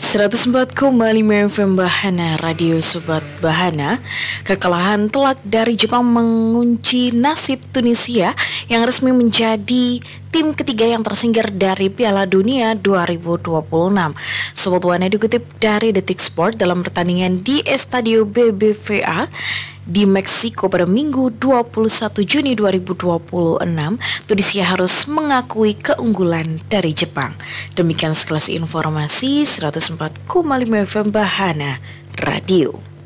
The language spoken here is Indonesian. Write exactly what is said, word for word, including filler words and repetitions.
seratus empat koma lima F M Bahana, Radio Sobat Bahana. Kekalahan telak dari Jepang mengunci nasib Tunisia yang resmi menjadi tim ketiga yang tersingkir dari Piala Dunia dua ribu dua puluh enam. Sobat Bahana dikutip dari Detik Sport dalam pertandingan di Estadio B B V A di Meksiko pada Minggu dua puluh satu Juni dua ribu dua puluh enam, Tunisia harus mengakui keunggulan dari Jepang. Demikian sekelas informasi seratus empat koma lima F M Bahana Radio.